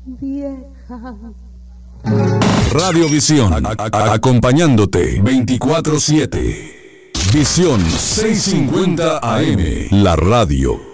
vieja. Radiovisión, acompañándote 24/7. Visión 650 AM, la radio